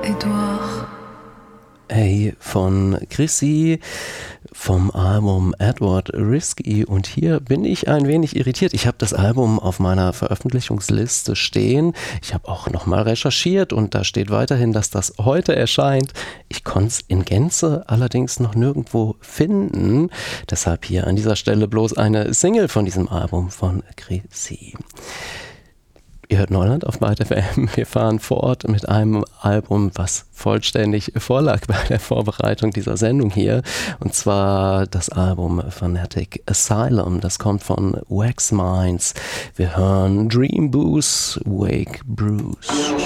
Edouard. Hey von Chrissy vom Album Edward Risky, und hier bin ich ein wenig irritiert. Ich habe das Album auf meiner Veröffentlichungsliste stehen. Ich habe auch nochmal recherchiert und da steht weiterhin, dass das heute erscheint. Ich konnte es in Gänze allerdings noch nirgendwo finden. Deshalb hier an dieser Stelle bloß eine Single von diesem Album von Chrissy. Ihr hört Neuland auf Byte FM. Wir fahren fort mit einem Album, was vollständig vorlag bei der Vorbereitung dieser Sendung hier. Und zwar das Album Phonetic Asylum. Das kommt von Wax Minds. Wir hören Dream Booze, Wake Bruce.